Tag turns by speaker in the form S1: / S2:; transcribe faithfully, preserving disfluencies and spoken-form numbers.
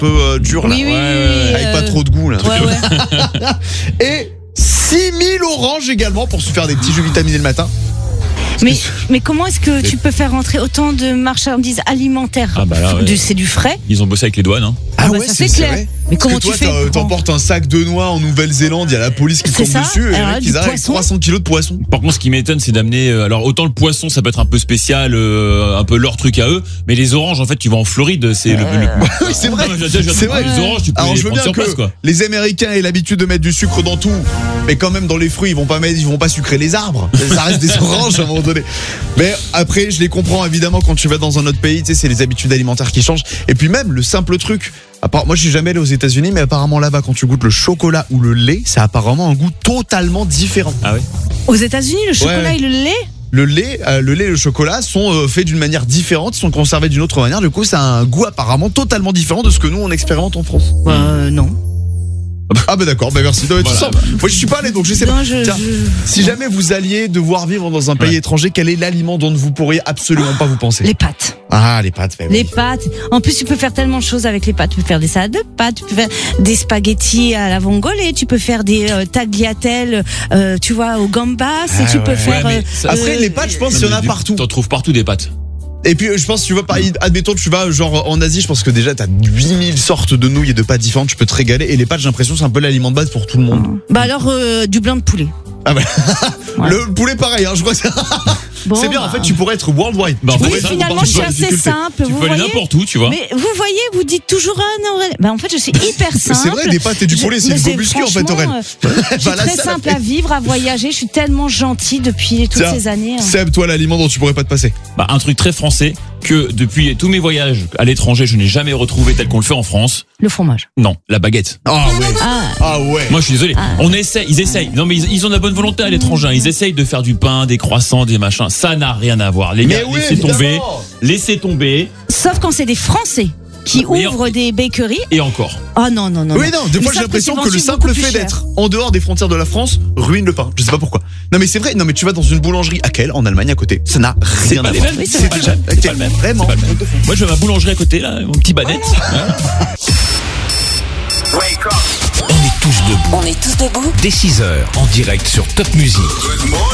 S1: peu euh, dur là.
S2: Oui, oui,
S3: Ouais, ouais,
S2: oui,
S1: Avec
S2: euh,
S1: pas trop de goût là.
S2: Ouais, ouais.
S1: Et six mille oranges également pour se faire des petits jus vitaminés le matin.
S2: Mais, mais comment est-ce que tu peux faire rentrer autant de marchandises alimentaires?
S3: Ah bah là, ouais.
S2: Du- C'est du frais.
S3: Ils ont bossé avec les douanes, hein.
S2: Ah bah ça, c'est clair.
S1: vrai.
S2: Mais
S1: Parce
S2: comment
S1: que toi,
S2: tu fais
S1: t'as-
S2: pour-
S1: t'emportes un sac de noix en Nouvelle-Zélande, il y a la police qui
S2: C'est
S1: tombe
S2: ça.
S1: dessus et les
S2: Alors là,
S1: mecs
S2: du
S1: ils arrivent avec
S2: poisson.
S1: trois cents kilos de poisson.
S3: Par contre, ce qui m'étonne, c'est d'amener. euh, Alors, autant le poisson, ça peut être un peu spécial, euh, un peu leur truc à eux, mais les oranges, en fait, tu vas en Floride, c'est le, le-
S1: Oui, c'est vrai.
S3: Non, mais je- je- je-
S1: C'est vrai.
S3: Les oranges, tu peux
S1: Alors
S3: les
S1: je veux
S3: prendre
S1: bien
S3: sur place,
S1: que
S3: quoi.
S1: les Américains aient l'habitude de mettre du sucre dans tout, mais quand même dans les fruits ils vont pas mettre, ils vont pas sucrer les arbres. Ça reste des oranges à un moment donné. Mais après je les comprends évidemment quand tu vas dans un autre pays, tu sais c'est les habitudes alimentaires qui changent. Et puis même le simple truc. À part, moi je suis jamais allé aux États-Unis, mais apparemment là-bas quand tu goûtes le chocolat ou le lait, ça a apparemment un goût totalement différent.
S3: Ah ouais.
S2: Aux États-Unis, le chocolat
S1: Ouais.
S2: et le lait?
S1: Le lait, euh, le lait et le chocolat sont euh, faits d'une manière différente, sont conservés d'une autre manière. Du coup, ça a un goût apparemment totalement différent de ce que nous on expérimente en France.
S2: Euh, non.
S1: Ah bah d'accord, bah merci. Non, mais tout
S3: Voilà,
S1: ça,
S3: bah.
S1: moi je suis pas allé donc je sais
S2: Non,
S1: pas.
S2: je-
S1: Tiens,
S2: je-
S1: si jamais vous alliez devoir vivre dans un pays
S3: Ouais.
S1: étranger, quel est l'aliment dont vous pourriez absolument pas vous penser?
S2: Les pâtes.
S1: Ah les pâtes. bah oui.
S2: Les pâtes. En plus, tu peux faire tellement de choses avec les pâtes. Tu peux faire des salades de pâtes, tu peux faire des spaghettis à la vongole, tu peux faire des euh, tagliatelles, euh, tu vois, au gambas,
S1: Ah
S2: et tu peux
S1: ouais.
S2: faire.
S3: Ouais, mais
S2: euh,
S3: ça-
S1: Après
S2: euh,
S1: les pâtes, je pense
S3: Non,
S1: qu'il y en
S3: mais
S1: a
S3: du-
S1: partout.
S3: T'en trouves partout des pâtes.
S1: Et puis euh, je pense tu vas par admettons tu vas genre en Asie, je pense que déjà t'as huit mille sortes de nouilles et de pâtes différentes, tu peux te régaler. Et les pâtes, j'ai l'impression c'est un peu l'aliment de base pour tout le monde.
S2: Bah alors, euh, du blanc de poulet.
S1: Ah bah.
S2: Ouais.
S1: Le poulet pareil, hein, je crois que c'est.
S2: Bon,
S1: C'est bien, en
S2: bah.
S1: fait tu pourrais être worldwide.
S3: Bah, en
S1: Tu
S3: fait,
S2: Oui,
S1: pourrais
S3: ça,
S1: être
S2: finalement,
S1: partout
S2: je suis
S1: dans la
S2: assez
S1: difficulté.
S2: simple.
S3: Tu
S2: vous
S3: peux aller
S2: voyez.
S3: n'importe où, tu vois.
S2: Mais vous voyez, vous dites toujours un Aurélien. Bah en fait, je suis hyper simple.
S1: C'est vrai, des pâtes et du poulet, c'est
S2: Mais
S1: du beau muscu en fait,
S2: franchement,
S1: Aurel.
S2: euh, Je suis
S1: Bah, là,
S2: très
S1: ça,
S2: simple
S1: la
S2: à vivre, à voyager. Je suis tellement gentille depuis toutes
S1: Tiens,
S2: ces années. hein.
S1: Seb, toi l'aliment dont tu pourrais pas te passer.
S3: Bah, un truc très français que depuis tous mes voyages à l'étranger, je n'ai jamais retrouvé tel qu'on le fait en France.
S2: Le fromage.
S3: Non, la baguette.
S1: Ah ouais.
S2: Ah.
S1: Ah ouais.
S3: Moi, je suis désolé.
S2: Ah.
S3: On essaie, ils essayent. Non, mais ils, ils ont de la bonne volonté à l'étranger. hein. Ils essayent de faire du pain, des croissants, des machins. Ça n'a rien à voir. Les
S1: Mais
S3: gars,
S1: oui,
S3: laissez tomber.
S1: évidemment.
S3: Laissez tomber.
S2: Sauf quand c'est des Français qui
S3: Mais
S2: ouvrent des bakeries.
S3: Et encore.
S2: Oh non, non, non.
S1: Oui, non, des
S2: Ils
S1: fois j'ai
S2: savent
S1: l'impression
S2: c'est
S1: que le
S2: vendu
S1: simple
S2: beaucoup plus
S1: fait
S2: cher.
S1: d'être en dehors des frontières de la France ruine le pain. Je sais pas pourquoi. Non mais c'est vrai, non mais tu vas dans une boulangerie à quelle en Allemagne à côté. Ça n'a
S3: C'est
S1: rien
S3: pas
S1: à
S3: les
S1: voir.
S3: mêmes.
S2: Oui, c'est
S3: C'est
S2: vrai.
S3: pas le même. C'est pas le même.
S1: Vraiment.
S3: C'est pas le même. Moi, je vais à ma boulangerie à côté, là, mon petit banette.
S4: On est tous debout.
S5: On est tous debout.
S4: Dès six heures, en direct sur Top Music.